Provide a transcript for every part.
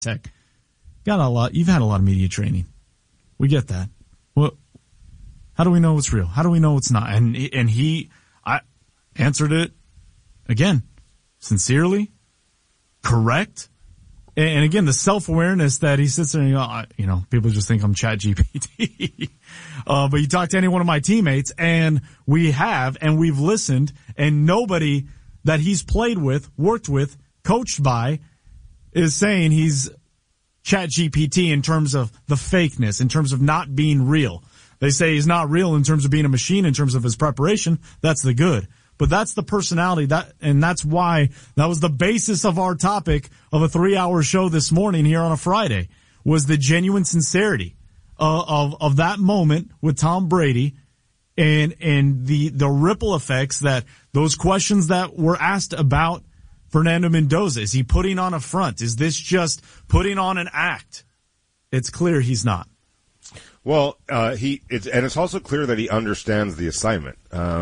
Tech. You've had a lot of media training. We get that. Well, how do we know it's real? How do we know it's not? And I answered it again, sincerely, correct. And again, the self-awareness that he sits there and, people just think I'm ChatGPT. But you talk to any one of my teammates and we've listened, and nobody that he's played with, worked with, coached by is saying he's ChatGPT in terms of the fakeness, in terms of not being real. They say he's not real in terms of being a machine, in terms of his preparation. That's the good. But that's the personality, and that's why that was the basis of our topic of a 3-hour show this morning here on a Friday, was the genuine sincerity of that moment with Tom Brady and the ripple effects that those questions that were asked about Fernando Mendoza. Is he putting on a front? Is this just putting on an act? It's clear he's not. Well, it's also clear that he understands the assignment.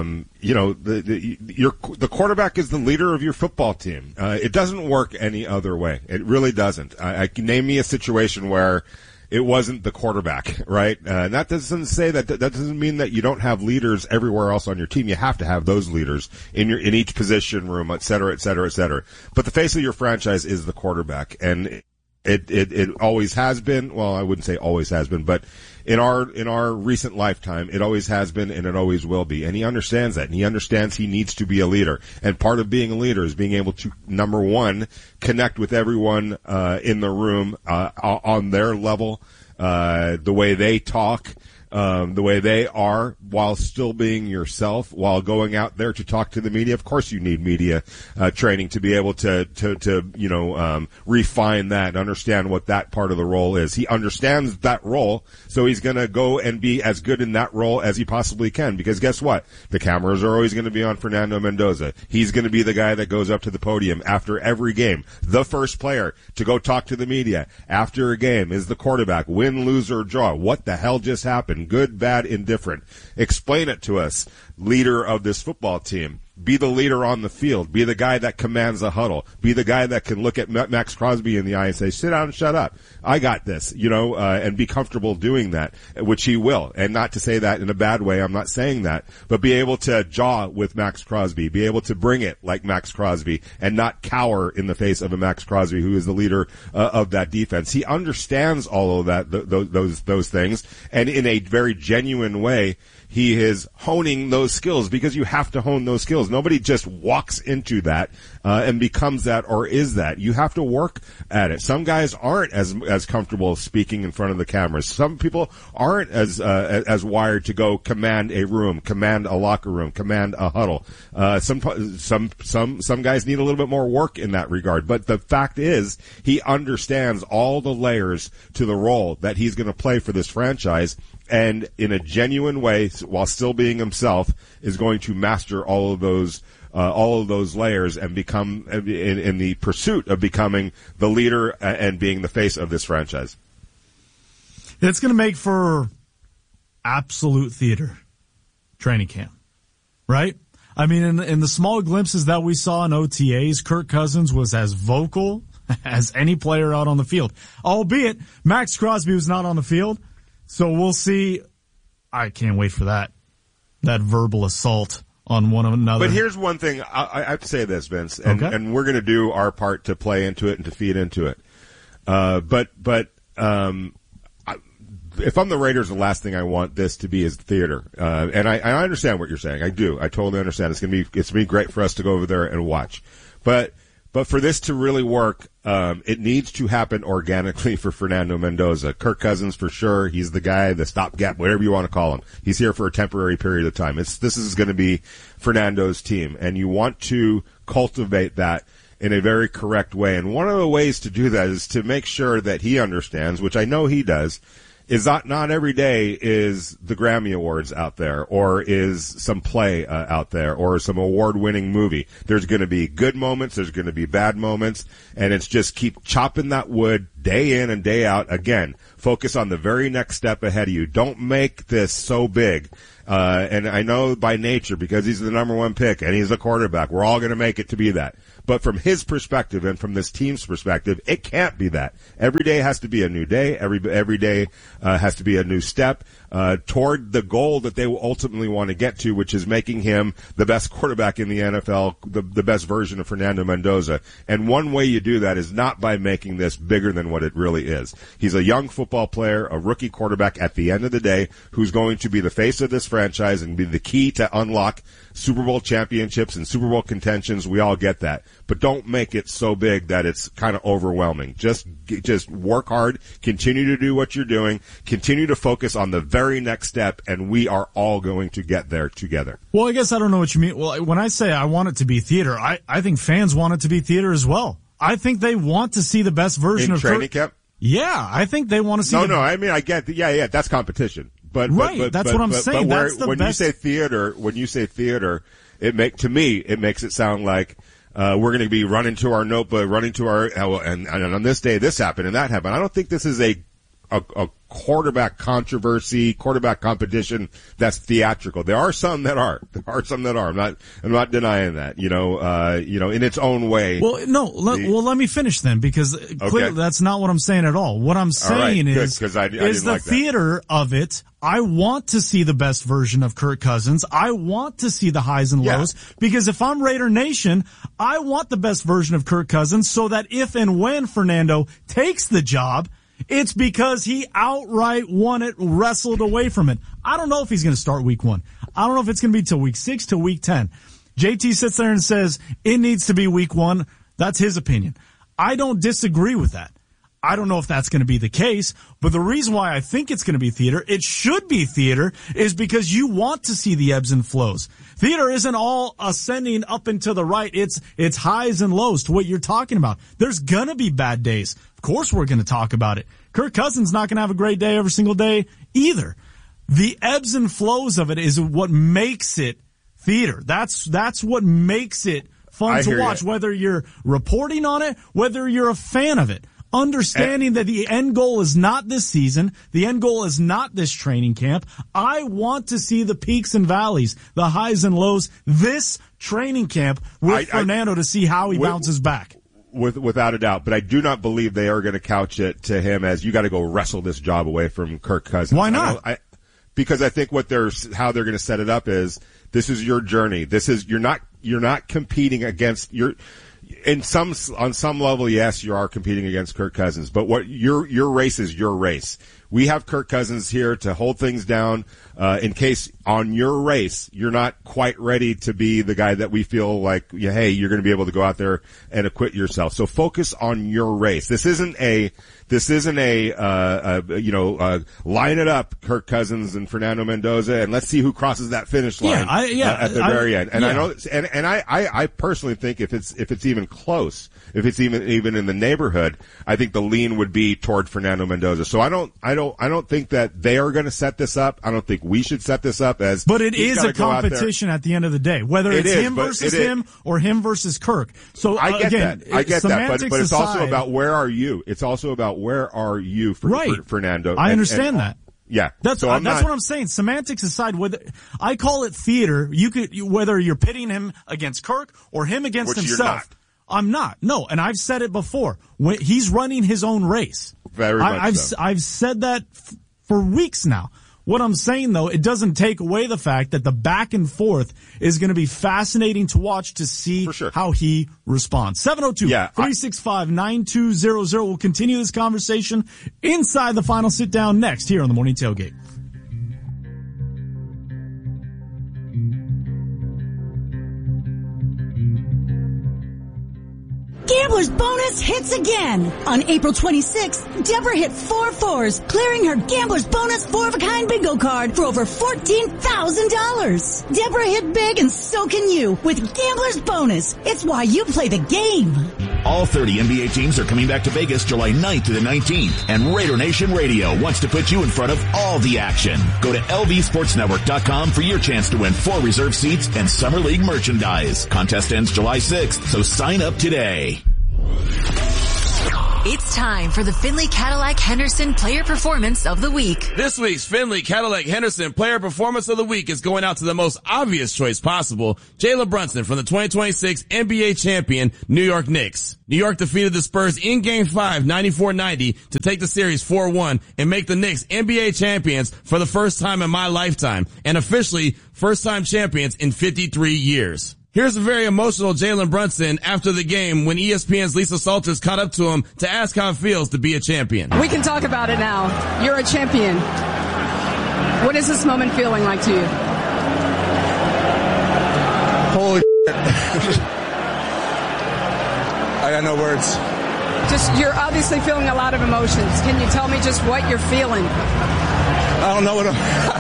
The quarterback is the leader of your football team. It doesn't work any other way. It really doesn't. I can name me a situation where it wasn't the quarterback, right? And that doesn't say that doesn't mean that you don't have leaders everywhere else on your team. You have to have those leaders in each position room, et cetera, et cetera, et cetera. But the face of your franchise is the quarterback, and it always has been. Well, I wouldn't say always has been, but in our recent lifetime, it always has been and it always will be. And he understands that, and he understands he needs to be a leader. And part of being a leader is being able to, number one, connect with everyone in the room on their level, the way they talk, the way they are, while still being yourself, while going out there to talk to the media. Of course you need media training to be able to refine that and understand what that part of the role is. He understands that role, so he's going to go and be as good in that role as he possibly can, because guess what? The cameras are always going to be on Fernando Mendoza. He's going to be the guy that goes up to the podium after every game. The first player to go talk to the media after a game is the quarterback. Win, lose, or draw. What the hell just happened? Good, bad, indifferent. Explain it to us, leader of this football team. Be the leader on the field. Be the guy that commands the huddle. Be the guy that can look at Max Crosby in the eye and say, sit down and shut up. I got this, and be comfortable doing that, which he will. And not to say that in a bad way, I'm not saying that, but be able to jaw with Max Crosby, be able to bring it like Max Crosby, and not cower in the face of a Max Crosby who is the leader of that defense. He understands all of that, those things, and in a very genuine way, he is honing those skills, because you have to hone those skills. Nobody just walks into that and becomes that or is that. You have to work at it. Some guys aren't as comfortable speaking in front of the cameras. Some people aren't as wired to go command a room, command a locker room, command a huddle. Some guys need a little bit more work in that regard. But the fact is, he understands all the layers to the role that he's going to play for this franchise, and in a genuine way, while still being himself, is going to master all of those layers and become, in the pursuit of becoming the leader and being the face of this franchise. It's going to make for absolute theater training camp, right? I mean, in the small glimpses that we saw in OTAs, Kirk Cousins was as vocal as any player out on the field, albeit Max Crosby was not on the field. So we'll see. I can't wait for that verbal assault on one another. But here's one thing. I have to say this, Vince, and we're going to do our part to play into it and to feed into it. But if I'm the Raiders, the last thing I want this to be is theater. And I understand what you're saying. I do. I totally understand. It's going to be great for us to go over there and watch. But for this to really work, it needs to happen organically for Fernando Mendoza. Kirk Cousins, for sure. He's the guy, the stopgap, whatever you want to call him. He's here for a temporary period of time. This is going to be Fernando's team, and you want to cultivate that in a very correct way. And one of the ways to do that is to make sure that he understands, which I know he does, is not every day is the Grammy Awards out there, or is some play out there, or some award-winning movie. There's going to be good moments, there's going to be bad moments, and it's just keep chopping that wood day in and day out. Again, focus on the very next step ahead of you. Don't make this so big. And I know by nature, because he's the number one pick and he's the quarterback, we're all going to make it to be that. But from his perspective and from this team's perspective, it can't be that. Every day has to be a new day. Every day has to be a new step toward the goal that they will ultimately want to get to, which is making him the best quarterback in the NFL, the best version of Fernando Mendoza. And one way you do that is not by making this bigger than what it really is. He's a young football player, a rookie quarterback at the end of the day, who's going to be the face of this franchise and be the key to unlock Super Bowl championships and Super Bowl contentions. We all get that. But don't make it so big that it's kind of overwhelming. Just work hard, continue to do what you're doing, continue to focus on the very next step, and we are all going to get there together. Well, I guess I don't know what you mean. Well, when I say I want it to be theater, I think fans want it to be theater as well. I think they want to see the best version of training camp. Yeah, I think they want to see. No, I mean, I get yeah, that's competition. But that's what I'm saying. That's the when best. When you say theater, it makes it sound like we're going to be running to our notebook, running to our and on this day this happened and that happened. I don't think this is a quarterback controversy, quarterback competition that's theatrical. There are some that are. I'm not denying that. In its own way. Well, no. Let me finish then, because clearly that's not what I'm saying at all. What I'm saying is the theater of it. I want to see the best version of Kirk Cousins. I want to see the highs and lows, because if I'm Raider Nation, I want the best version of Kirk Cousins so that if and when Fernando takes the job, it's because he outright won it, wrestled away from it. I don't know if he's going to start week 1. I don't know if it's going to be till week 6, till week 10. JT sits there and says it needs to be week 1. That's his opinion. I don't disagree with that. I don't know if that's going to be the case, but the reason why I think it's going to be theater, it should be theater, is because you want to see the ebbs and flows. Theater isn't all ascending up and to the right. It's highs and lows to what you're talking about. There's going to be bad days. Of course we're going to talk about it. Kirk Cousins not going to have a great day every single day either. The ebbs and flows of it is what makes it theater. That's what makes it fun to watch, whether you're reporting on it, whether you're a fan of it. Understanding that the end goal is not this season, the end goal is not this training camp. I want to see the peaks and valleys, the highs and lows, this training camp with Fernando to see how he bounces back. Without a doubt, but I do not believe they are going to couch it to him as you got to go wrestle this job away from Kirk Cousins. Why not? Because I think how they're going to set it up is this is your journey. You're not competing against on some level, yes, you are competing against Kirk Cousins, but what your race is your race. We have Kirk Cousins here to hold things down, in case on your race, you're not quite ready to be the guy that we feel like, hey, you're going to be able to go out there and acquit yourself. So focus on your race. This isn't a line it up, Kirk Cousins and Fernando Mendoza, and let's see who crosses that finish line at the very end. And I know, and I personally think if it's even close, if it's even in the neighborhood, I think the lean would be toward Fernando Mendoza. So I don't think that they are going to set this up. I don't think we should set this up as. But it is a competition at the end of the day, whether it's him versus him or him versus Kirk. So I get that, but it's also about where are you? It's also about where are you for Fernando. I understand that. Yeah, that's what I'm saying. Semantics aside, whether I call it theater, whether you're pitting him against Kirk or him against himself. You're not. I'm not. No, and I've said it before. He's running his own race. Very much so. I've said that for weeks now. What I'm saying, though, it doesn't take away the fact that the back and forth is going to be fascinating to watch to see how he responds. 702-365-9200. We'll continue this conversation inside the final sit down next here on the Morning Tailgate. Gambler's Bonus hits again. On April 26th, Deborah hit 4 fours, clearing her Gambler's Bonus 4-of-a-kind bingo card for over $14,000. Deborah hit big and so can you with Gambler's Bonus. It's why you play the game. All 30 NBA teams are coming back to Vegas July 9th to the 19th, and Raider Nation Radio wants to put you in front of all the action. Go to lvsportsnetwork.com for your chance to win 4 reserve seats and Summer League merchandise. Contest ends July 6th, so sign up today. It's time for the Findlay Cadillac Henderson Player Performance of the Week. This week's Findlay Cadillac Henderson Player Performance of the Week is going out to the most obvious choice possible, Jalen Brunson from the 2026 NBA champion New York Knicks. New York defeated the Spurs in Game 5, 94-90, to take the series 4-1 and make the Knicks NBA champions for the first time in my lifetime, and officially first-time champions in 53 years. Here's a very emotional Jalen Brunson after the game when ESPN's Lisa Salters caught up to him to ask how it feels to be a champion. We can talk about it now. You're a champion. What is this moment feeling like to you? Holy I got no words. You're obviously feeling a lot of emotions. Can you tell me just what you're feeling? I don't know what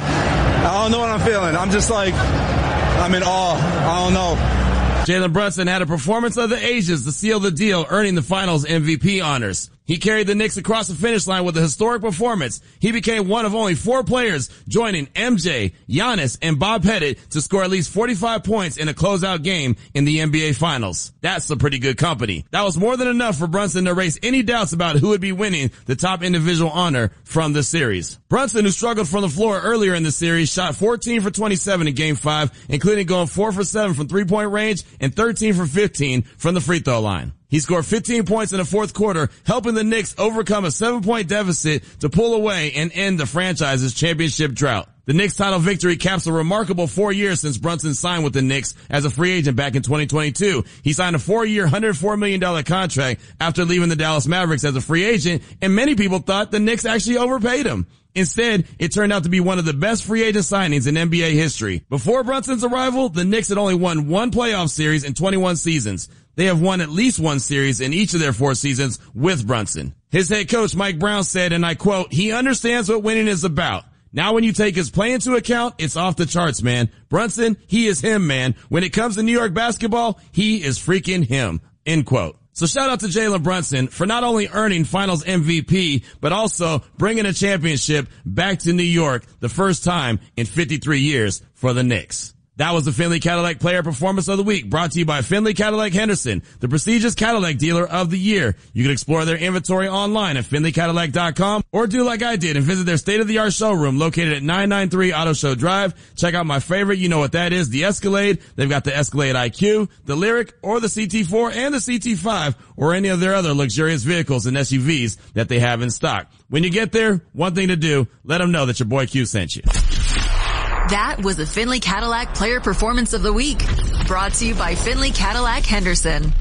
I'm feeling. I'm just like, I'm in awe. I don't know. Jalen Brunson had a performance of the ages to seal the deal, earning the finals MVP honors. He carried the Knicks across the finish line with a historic performance. He became one of only 4 players joining MJ, Giannis, and Bob Pettit to score at least 45 points in a closeout game in the NBA Finals. That's a pretty good company. That was more than enough for Brunson to erase any doubts about who would be winning the top individual honor from the series. Brunson, who struggled from the floor earlier in the series, shot 14 for 27 in Game 5, including going 4 for 7 from three-point range and 13 for 15 from the free throw line. He scored 15 points in the fourth quarter, helping the Knicks overcome a 7-point deficit to pull away and end the franchise's championship drought. The Knicks title victory caps a remarkable 4 years since Brunson signed with the Knicks as a free agent back in 2022. He signed a 4-year, $104 million contract after leaving the Dallas Mavericks as a free agent, and many people thought the Knicks actually overpaid him. Instead, it turned out to be one of the best free agent signings in NBA history. Before Brunson's arrival, the Knicks had only won 1 playoff series in 21 seasons. They have won at least 1 series in each of their 4 seasons with Brunson. His head coach, Mike Brown, said, and I quote, "He understands what winning is about. Now when you take his play into account, it's off the charts, man. Brunson, he is him, man. When it comes to New York basketball, he is freaking him." End quote. So shout out to Jalen Brunson for not only earning finals MVP, but also bringing a championship back to New York the first time in 53 years for the Knicks. That was the Findlay Cadillac Player Performance of the Week, brought to you by Findlay Cadillac Henderson, the prestigious Cadillac dealer of the year. You can explore their inventory online at FindlayCadillac.com or do like I did and visit their state-of-the-art showroom located at 993 Auto Show Drive. Check out my favorite, you know what that is, the Escalade. They've got the Escalade IQ, the Lyriq, or the CT4 and the CT5, or any of their other luxurious vehicles and SUVs that they have in stock. When you get there, one thing to do, let them know that your boy Q sent you. That was the Findlay Cadillac Player Performance of the Week, brought to you by Findlay Cadillac Henderson.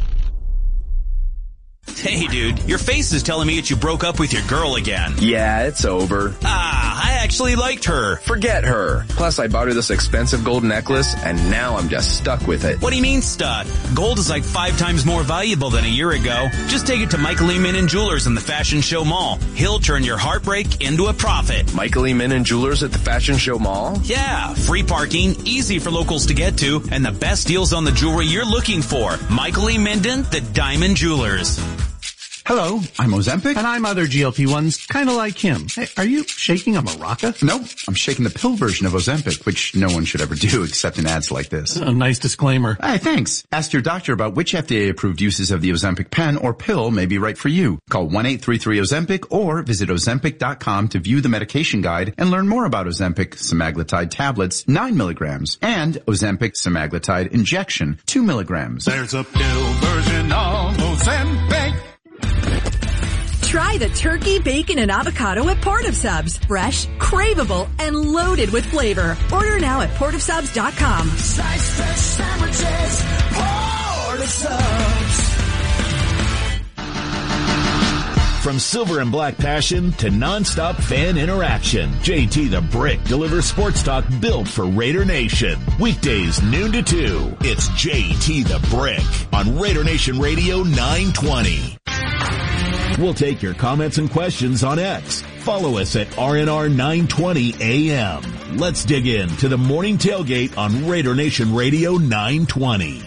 Hey dude, your face is telling me that you broke up with your girl again. Yeah, it's over. I actually liked her. Forget her. Plus, I bought her this expensive gold necklace, and now I'm just stuck with it. What do you mean stuck? Gold is like 5 times more valuable than a year ago. Just take it to Michael E. Minnan Jewelers in the Fashion Show Mall. He'll turn your heartbreak into a profit. Michael E. Minnan Jewelers at the Fashion Show Mall? Yeah, free parking, easy for locals to get to, and the best deals on the jewelry you're looking for. Michael E. Minnan, the Diamond Jewelers. Hello, I'm Ozempic, and I'm other GLP-1s, kind of like him. Hey, are you shaking a maraca? No, I'm shaking the pill version of Ozempic, which no one should ever do except in ads like this. A nice disclaimer. Hey, thanks. Ask your doctor about which FDA-approved uses of the Ozempic pen or pill may be right for you. Call 1-833-OZEMPIC or visit Ozempic.com to view the medication guide and learn more about Ozempic semaglutide tablets, 9 milligrams, and Ozempic semaglutide injection, 2 milligrams. There's a pill version of Ozempic. Try the turkey, bacon, and avocado at Port of Subs. Fresh, craveable, and loaded with flavor. Order now at portofsubs.com. Slice fresh sandwiches, Port of Subs. From silver and black passion to nonstop fan interaction, JT the Brick delivers sports talk built for Raider Nation. Weekdays noon to 2. It's JT the Brick on Raider Nation Radio 920. We'll take your comments and questions on X. Follow us at RNR 920 AM. Let's dig in to the morning tailgate on Raider Nation Radio 920.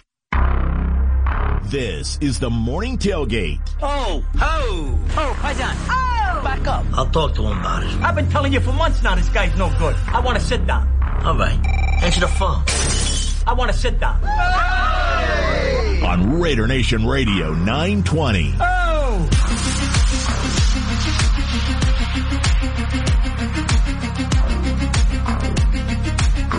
This is the morning tailgate. Oh, Paisan. Oh! Back up. I'll talk to him about it. I've been telling you for months now this guy's no good. I want to sit down. All right. Answer the phone. I want to sit down. Hey! On Raider Nation Radio 920. Oh!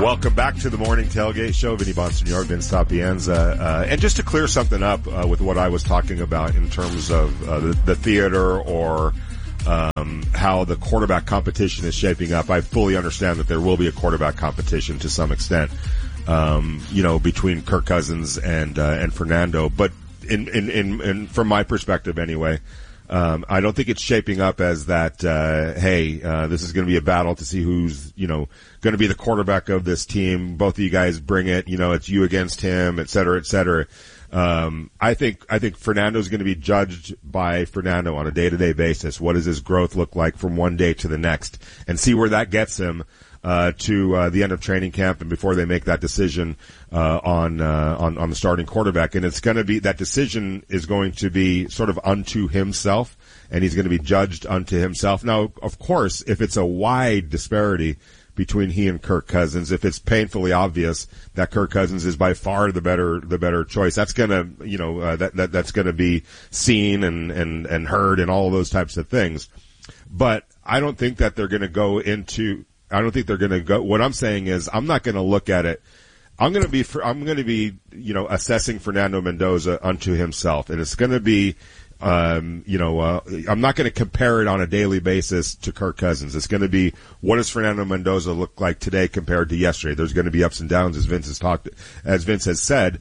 Welcome back to the Morning Tailgate Show. Vinny Bonsignore, Vince Sapienza. And just to clear something up with what I was talking about in terms of the theater or how the quarterback competition is shaping up, I fully understand that there will be a quarterback competition to some extent, between Kirk Cousins and Fernando. But in from my perspective anyway, I don't think it's shaping up as that, this is going to be a battle to see who's, going to be the quarterback of this team. Both of you guys bring it, it's you against him, et cetera, et cetera. I think Fernando's going to be judged by Fernando on a day-to-day basis. What does his growth look like from one day to the next, and see where that gets him to the end of training camp and before they make that decision on the starting quarterback. And it's going to be, that decision is going to be sort of unto himself, and he's going to be judged unto himself. Now, of course, if it's a wide disparity between he and Kirk Cousins, if it's painfully obvious that Kirk Cousins is by far the better choice, that's gonna, that's gonna be seen and heard and all of those types of things. But I don't think that they're gonna go, what I'm saying is, I'm not gonna look at it. I'm gonna be, assessing Fernando Mendoza unto himself, and it's gonna be, I'm not going to compare it on a daily basis to Kirk Cousins. It's going to be, what does Fernando Mendoza look like today compared to yesterday? There's going to be ups and downs, as Vince has said.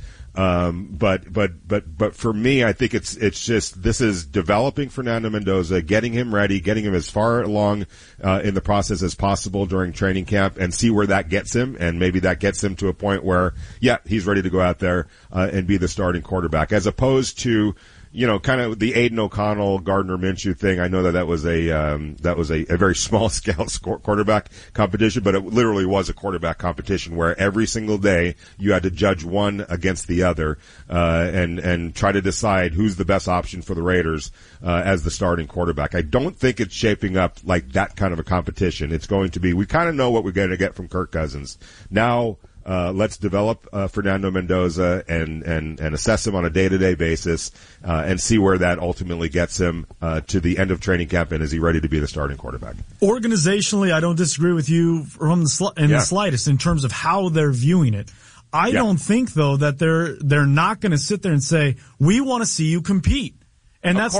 But for me, I think it's just, this is developing Fernando Mendoza, getting him ready, getting him as far along, in the process as possible during training camp, and see where that gets him. And maybe that gets him to a point where, he's ready to go out there, and be the starting quarterback, as opposed to, kind of the Aiden O'Connell, Gardner Minshew thing. I know that was a very small scale quarterback competition, but it literally was a quarterback competition where every single day you had to judge one against the other, and try to decide who's the best option for the Raiders, as the starting quarterback. I don't think it's shaping up like that kind of a competition. It's going to be, we kind of know what we're going to get from Kirk Cousins. Now, let's develop Fernando Mendoza and assess him on a day-to-day basis, and see where that ultimately gets him to the end of training camp, and is he ready to be the starting quarterback? Organizationally, I don't disagree with you the slightest in terms of how they're viewing it. I don't think, though, that they're not going to sit there and say, we want to see you compete. And that's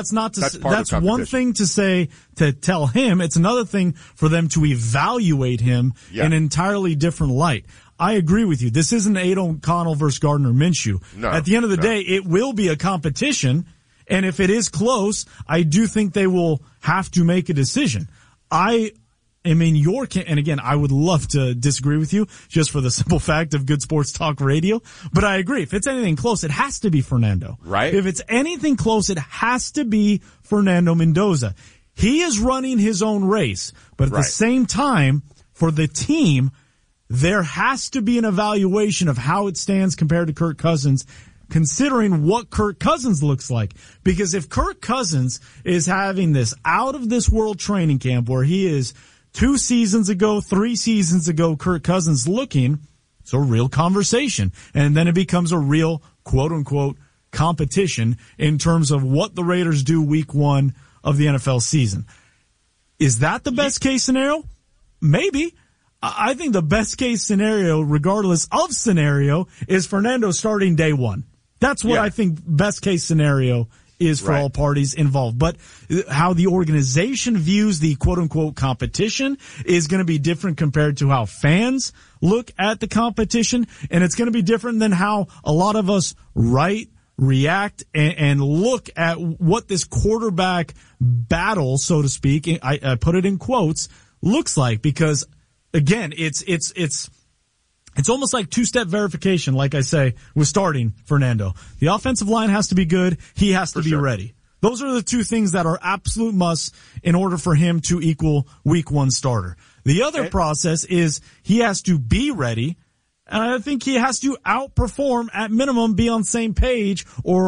one thing to say, to tell him. It's another thing for them to evaluate him in an entirely different light. I agree with you. This isn't Aiden O'Connell versus Gardner Minshew. No, at the end of the day, it will be a competition, and if it is close, I do think they will have to make a decision. I am in your camp, and again, I would love to disagree with you just for the simple fact of Good Sports Talk Radio, but I agree. If it's anything close, it has to be Fernando. Right. If it's anything close, it has to be Fernando Mendoza. He is running his own race, but at the same time, for the team, there has to be an evaluation of how it stands compared to Kirk Cousins, considering what Kirk Cousins looks like. Because if Kirk Cousins is having this out-of-this-world training camp where he is 3 seasons ago, Kirk Cousins looking, it's a real conversation. And then it becomes a real, quote-unquote, competition in terms of what the Raiders do week 1 of the NFL season. Is that the best case scenario? Maybe. I think the best case scenario, regardless of scenario, is Fernando starting day 1. That's what I think best case scenario is for all parties involved. But how the organization views the quote-unquote competition is going to be different compared to how fans look at the competition. And it's going to be different than how a lot of us react and look at what this quarterback battle, so to speak, I put it in quotes, looks like. Because again, it's almost like two-step verification, like I say, with starting Fernando. The offensive line has to be good. He has to be ready. Those are the two things that are absolute musts in order for him to equal week 1 starter. The other process is he has to be ready, and I think he has to outperform, at minimum, be on same page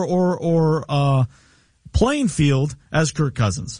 or playing field as Kirk Cousins.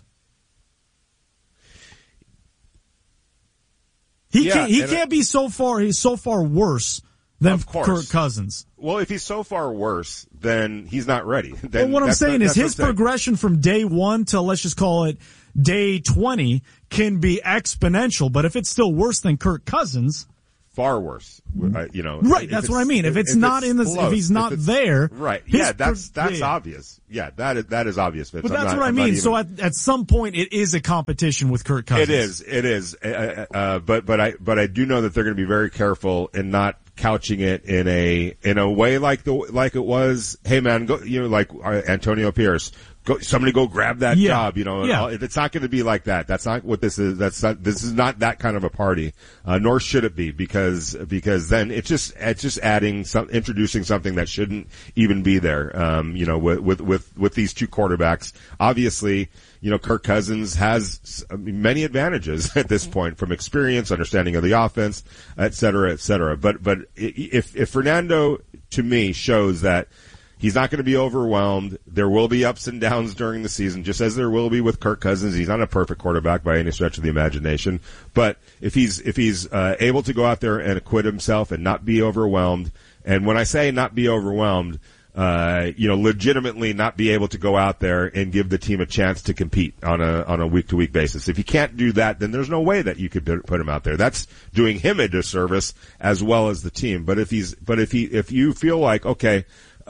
He can't be so far worse than Kirk Cousins. Well, if he's so far worse, then he's not ready. Well, what I'm saying is his progression from day 1 to, let's just call it, day 20 can be exponential. But if it's still worse than Kirk Cousins, far worse. Right. That's what I mean. If he's not there. Right. Yeah. That's obvious. Yeah. That is obvious, Vince. But that's what I mean. So at some point it is a competition with Kirk Cousins. It is. But I do know that they're going to be very careful in not couching it in a way like it was, hey man, go, like Antonio Pierce. Somebody go grab that job, It's not going to be like that. That's not what this is. This is not that kind of a party, nor should it be, because then it's just introducing something that shouldn't even be there. With these two quarterbacks, obviously, Kirk Cousins has many advantages at this point from experience, understanding of the offense, et cetera, et cetera. But if Fernando, to me, shows that he's not going to be overwhelmed. There will be ups and downs during the season, just as there will be with Kirk Cousins. He's not a perfect quarterback by any stretch of the imagination. But if he's able to go out there and acquit himself and not be overwhelmed, and when I say not be overwhelmed, legitimately not be able to go out there and give the team a chance to compete on a week-to-week basis. If you can't do that, then there's no way that you could put him out there. That's doing him a disservice as well as the team. But if you feel like, okay,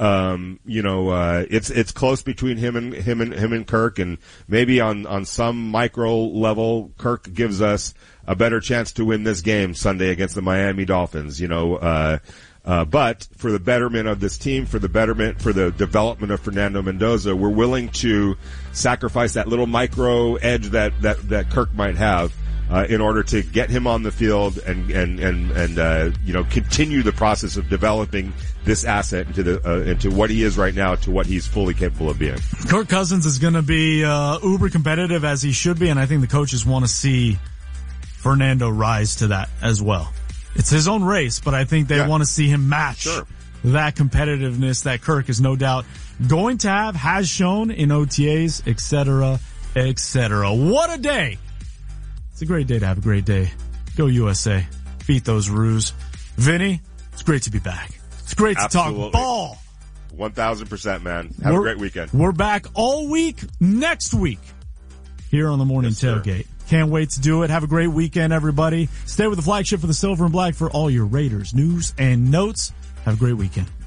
it's close between him and Kirk, and maybe on some micro level, Kirk gives us a better chance to win this game Sunday against the Miami Dolphins, but for the betterment of this team, for the development of Fernando Mendoza, we're willing to sacrifice that little micro edge that Kirk might have, in order to get him on the field and continue the process of developing this asset into what he is right now to what he's fully capable of being. Kirk Cousins is going to be uber competitive, as he should be, and I think the coaches want to see Fernando rise to that as well. It's his own race, but I think they want to see him match that competitiveness that Kirk is no doubt going to have, has shown in OTAs, et cetera, et cetera. What a day! It's a great day to have a great day. Go USA. Beat those Roos. Vinny, it's great to be back. It's great to talk ball. 1,000%, man. Have a great weekend. We're back all week next week here on the Morning Tailgate. Sir. Can't wait to do it. Have a great weekend, everybody. Stay with the flagship for the Silver and Black for all your Raiders news and notes. Have a great weekend.